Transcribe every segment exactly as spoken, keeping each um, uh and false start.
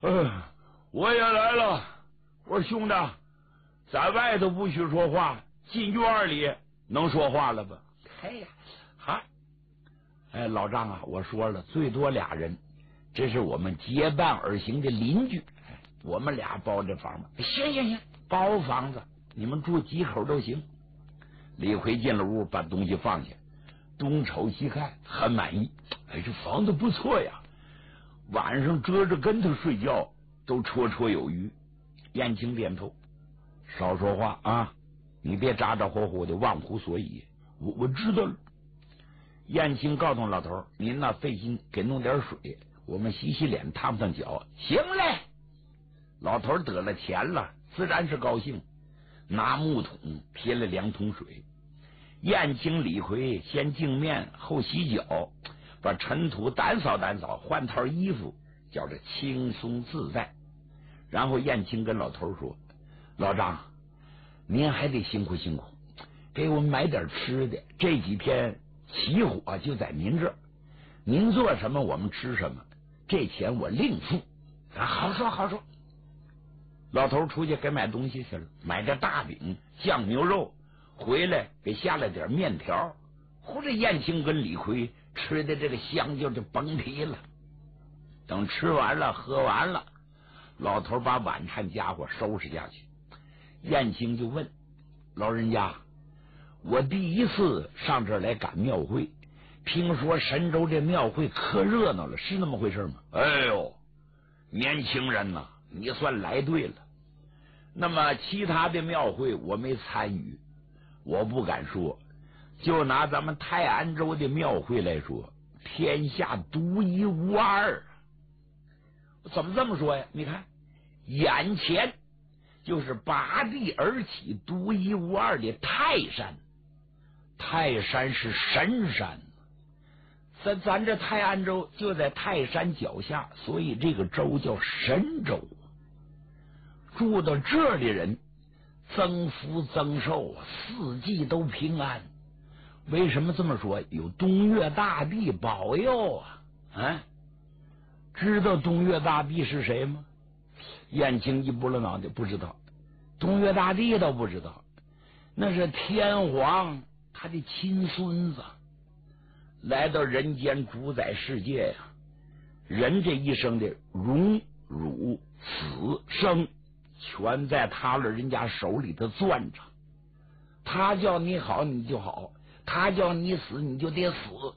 嗯，我也来了。我说兄弟，在外头不许说话，进院里能说话了吧？嘿呀，哈！哎，老张啊，我说了，最多俩人，这是我们结伴而行的邻居，我们俩包这房子。行行行，包房子，你们住几口都行。李逵进了屋，把东西放下，东瞅西看，很满意。哎，这房子不错呀，晚上遮着跟头睡觉都绰绰有余。燕青点头，少说话啊，你别咋咋呼呼的忘乎所以。我我知道了。燕青告诉老头，您呐费心给弄点水，我们洗洗脸烫烫脚。行嘞。老头得了钱了，自然是高兴，拿木桶提了两桶水。燕青李逵先净面后洗脚，把尘土掸扫掸扫，换套衣服，叫着轻松自在。然后燕青跟老头说，老张，您还得辛苦辛苦，给我们买点吃的，这几天起火就在您这儿，您做什么我们吃什么，这钱我另付。啊，好说好说。老头出去给买东西去了，买点大饼酱牛肉，回来给下了点面条。或者燕青跟李逵吃的这个香就就甭提了。等吃完了喝完了，老头把晚餐家伙收拾下去。燕青就问老人家，我第一次上这儿来赶庙会，听说神州这庙会可热闹了，是那么回事吗？哎呦，年轻人呐，你算来对了。那么其他的庙会我没参与，我不敢说，就拿咱们泰安州的庙会来说，天下独一无二。怎么这么说呀？你看眼前就是拔地而起独一无二的泰山。泰山是神山，咱咱这泰安州就在泰山脚下，所以这个州叫神州。住到这里人增福增寿，四季都平安。为什么这么说？有东岳大帝保佑啊！啊，知道东岳大帝是谁吗？燕青一拨了脑袋，不知道。东岳大帝倒不知道，那是天皇他的亲孙子，来到人间主宰世界呀。人这一生的荣辱死生，全在他了人家手里头攥着。他叫你好你就好，他叫你死你就得死。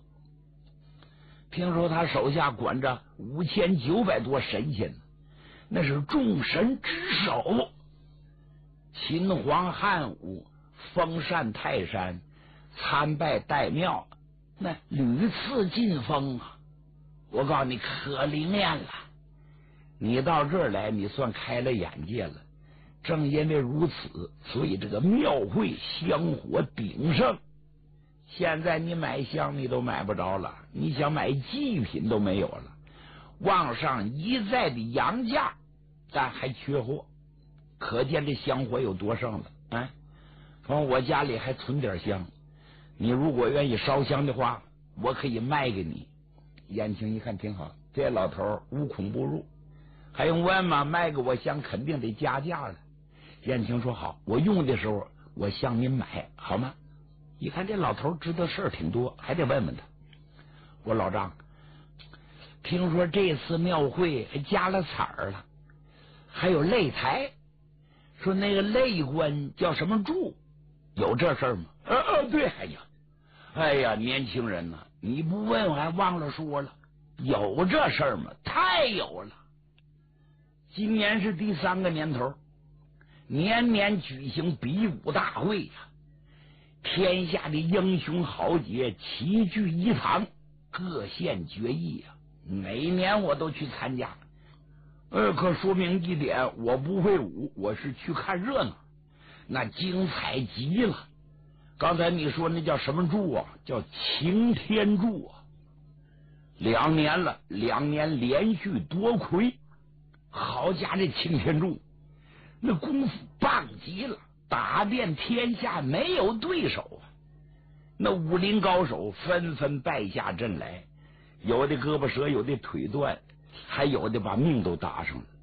听说他手下管着五千九百多神仙，那是众神之首。秦皇汉武封禅泰山，参拜岱庙，那屡次进封啊！我告诉你，可灵验了。你到这儿来，你算开了眼界了。正因为如此，所以这个庙会香火鼎盛。现在你买香你都买不着了，你想买祭品都没有了。往上一再的扬价，但还缺货，可见这香火有多盛了。哎，从我家里还存点香，你如果愿意烧香的话，我可以卖给你。燕青一看挺好，这老头无孔不入，还用问吗？卖给我香肯定得加价了。燕青说好，我用的时候我向您买，好吗？一看这老头知道事儿挺多，还得问问他。我老张，听说这次庙会还加了彩儿了，还有擂台，说那个擂官叫什么柱，有这事儿吗？呃呃，对，哎呀，哎呀，年轻人呐、啊，你不问我还忘了说了，有这事儿吗？太有了！今年是第三个年头，年年举行比武大会呀、啊。天下的英雄豪杰齐聚一堂，各献决议啊！每年我都去参加。呃，可说明一点，我不会武，我是去看热闹，那精彩极了。刚才你说那叫什么柱啊？叫擎天柱啊！两年了，两年连续夺魁，好家这擎天柱，那功夫棒极了。打遍天下没有对手啊！那武林高手纷纷败下阵来，有的胳膊折，有的腿断，还有的把命都搭上了。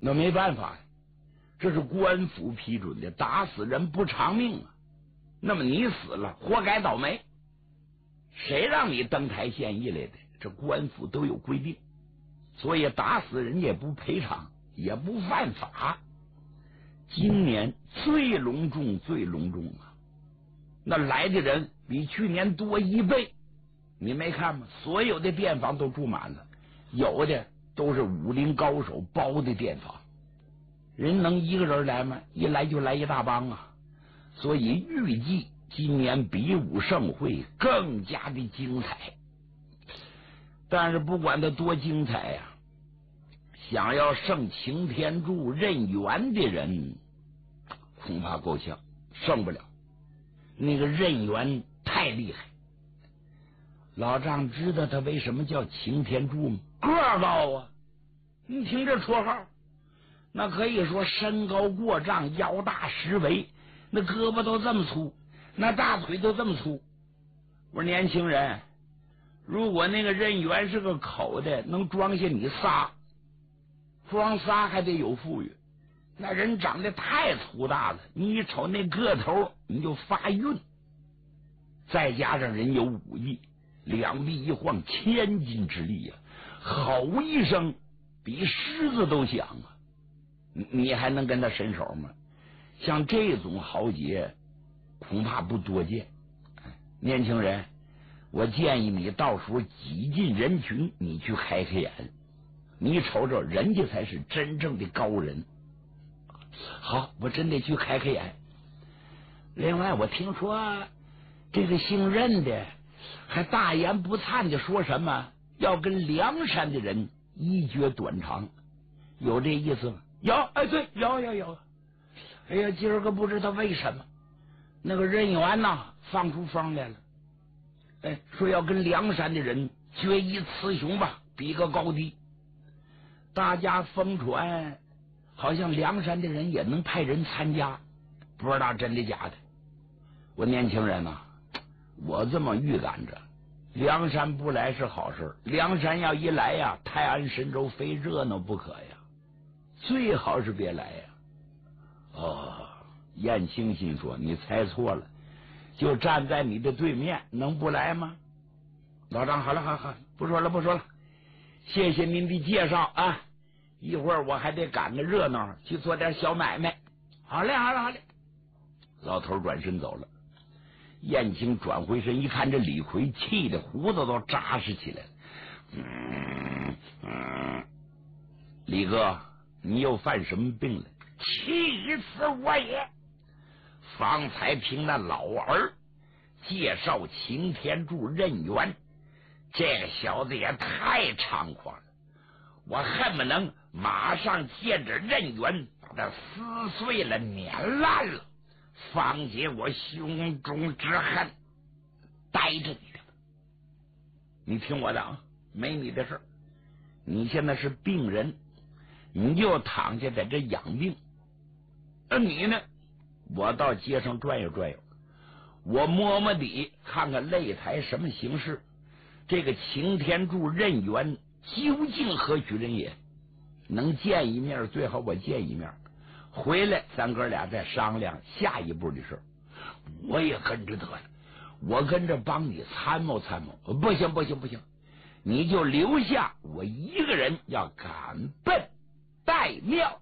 那没办法呀，这是官府批准的，打死人不偿命啊。那么你死了，活该倒霉。谁让你登台献艺来的？这官府都有规定，所以打死人也不赔偿，也不犯法。今年最隆重，最隆重啊！那来的人比去年多一倍，你没看吗？所有的店房都住满了，有的都是武林高手包的店房。人能一个人来吗？一来就来一大帮啊！所以预计今年比武盛会更加的精彩。但是不管它多精彩呀、啊，想要胜擎天柱任元的人恐怕够呛，胜不了。那个任元太厉害，老丈知道他为什么叫擎天柱吗？个儿高啊！你听这绰号，那可以说身高过丈，腰大十围，那胳膊都这么粗，那大腿都这么粗。我说年轻人，如果那个任元是个口袋，能装下你仨，装仨还得有富裕。那人长得太粗大了，你一瞅那个头你就发晕。再加上人有武艺，两臂一晃千斤之力呀、啊，吼一声比狮子都响啊！你还能跟他伸手吗？像这种豪杰恐怕不多见。年轻人，我建议你到时候挤进人群，你去开开眼，你瞅瞅人家才是真正的高人。好，我真得去开开眼。另外我听说这个姓任的还大言不惭的说什么要跟梁山的人一决短长，有这意思吗？有，哎，对，有有有。哎呀，今儿个不知道为什么那个任元呐放出风来了，哎，说要跟梁山的人决一雌雄吧，比个高低。大家疯传好像梁山的人也能派人参加，不知道真的假的。我年轻人呐、啊，我这么预感着，梁山不来是好事，梁山要一来呀，泰安神州非热闹不可呀，最好是别来呀。哦，燕青心说你猜错了，就站在你的对面，能不来吗？老张，好了好了好了，不说了不说了，谢谢您的介绍啊，一会儿我还得赶个热闹去做点小买卖。好嘞好嘞好嘞。老头转身走了。燕青转回身一看，这李逵气得胡子都扎实起来了。嗯嗯，李哥，你又犯什么病了？气死我也！方才听那老儿介绍擎天柱任元，这个小子也太猖狂了，我恨不能马上借着任元把他撕碎了碾烂了，方解我胸中之恨。待着你的，你听我的啊，没你的事儿。你现在是病人，你就躺下在这养病。那你呢？我到街上转悠转悠，我摸摸底，看看擂台什么形势。这个擎天柱任元究竟何许人也？能见一面最好我见一面，回来咱哥俩再商量下一步的事。我也跟着得了，我跟着帮你参谋参谋。不行不行不行，你就留下我一个人要赶奔岱庙。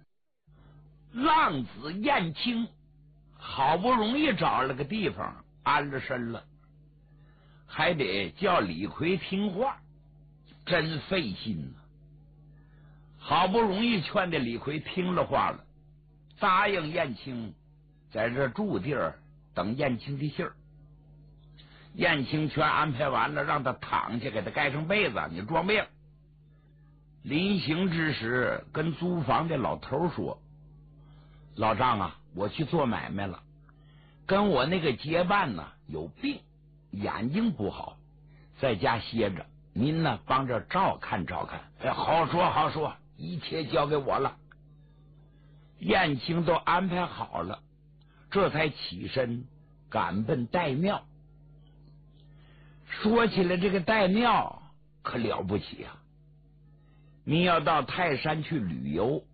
浪子燕青好不容易找了个地方安了身了，还得叫李逵听话，真费心呐、啊。好不容易劝的李逵听了话了，答应燕青在这住地儿等燕青的信儿。燕青全安排完了，让他躺下，给他盖上被子，你装病。临行之时跟租房的老头说，老丈啊，我去做买卖了，跟我那个结伴呢有病，眼睛不好，在家歇着，您呢帮着照看照看。哎，好说好说，一切交给我了。燕青都安排好了，这才起身赶奔岱庙。说起来这个岱庙可了不起啊，你要到泰山去旅游，